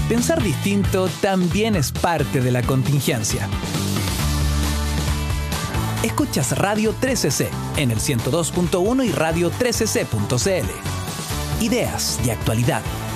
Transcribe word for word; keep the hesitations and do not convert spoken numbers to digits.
Pensar distinto también es parte de la contingencia. Escuchas Radio trece ce en el ciento dos punto uno y radio trece ce punto ce ele. Ideas y actualidad